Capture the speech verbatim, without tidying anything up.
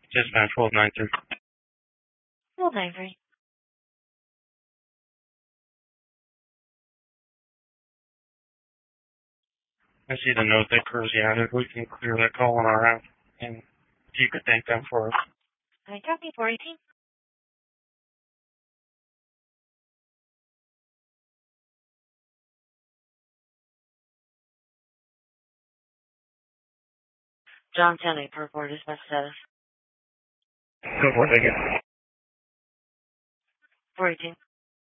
Dispatch twelve nine three. twelve nine three. I see the note that Kersey added. We can clear that call on our app, and if you could thank them for us. I copy four eighteen. John ten eight, report dispatch status. Go for it again. four eighteen.